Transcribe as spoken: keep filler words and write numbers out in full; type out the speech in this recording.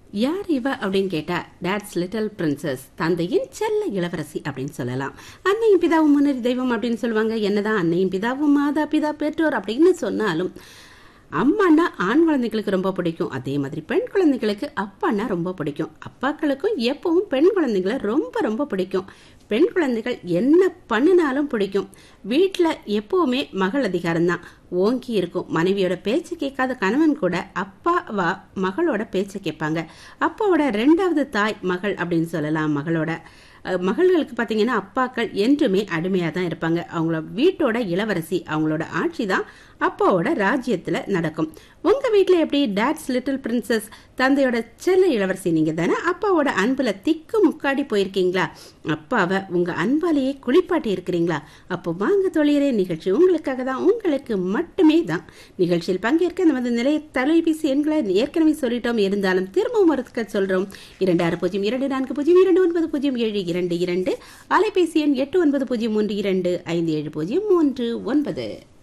யார் இவ அப்படின்னு கேட்டா டாட்ஸ் லிட்டில் பிரின்சஸ், தந்தையின் செல்ல இளவரசி அப்படின்னு சொல்லலாம். அன்னையும் பிதாவும் முன்னறி தெய்வம் அப்படின்னு சொல்லுவாங்க. என்னதான் அன்னையும் பிதாவும் மாதா பிதா பெற்றோர் அப்படின்னு சொன்னாலும் அம்மானா ஆண் குழந்தைகளுக்கு ரொம்ப பிடிக்கும். அதே மாதிரி பெண் குழந்தைகளுக்கு அப்பான்னா ரொம்ப பிடிக்கும். அப்பாக்களுக்கும் எப்பவும் பெண் குழந்தைகளை ரொம்ப ரொம்ப பிடிக்கும். பெண் குழந்தைகள் என்ன பண்ணினாலும் பிடிக்கும். வீட்டில் எப்பவுமே மகள் அதிகாரம்தான் ஓங்கி இருக்கும். மனைவியோட பேச்சு கேட்காத கணவன் கூட அப்பாவா மகளோட பேச்சை கேட்பாங்க. அப்பாவோட ரெண்டாவது தாய் மகள் அப்படின்னு சொல்லலாம். மகளோட மகள்களுக்கு பார்த்தீங்கன்னா அப்பாக்கள் என்றுமே அடிமையாக தான் இருப்பாங்க. அவங்களோட வீட்டோட இளவரசி, அவங்களோட ஆட்சி தான் அப்பாவோட ராஜ்யத்தில் நடக்கும். உங்கள் வீட்டில் எப்படி டாட்ஸ் லிட்டில் பிரின்சஸ், தந்தையோட செல்ல இளவரசி நீங்கள் தானே? அப்பாவோட அன்பில் திக்கு முக்காடி போயிருக்கீங்களா? அப்பாவை உங்கள் அன்பாலேயே குளிப்பாட்டி இருக்கிறீங்களா? அப்போ வாங்க தொழிலே நிகழ்ச்சி உங்களுக்காக தான், உங்களுக்கு மட்டுமே தான். நிகழ்ச்சியில் பங்கேற்க நமது நிலைய தொலைபேசி எண்களை ஏற்கனவே சொல்லிட்டோம், இருந்தாலும் திரும்பவும் ஒருக்க சொல்கிறோம். இரண்டு ஆறு பூஜ்ஜியம் இரண்டு நான்கு பூஜ்ஜியம் இரண்டு ஒன்பது பூஜ்ஜியம் ஏழு இரண்டு இரண்டு, அலைபேசி எண் எட்டு ஒன்பது பூஜ்ஜியம் மூன்று இரண்டு ஐந்து ஏழு பூஜ்ஜியம் மூன்று ஒன்பது.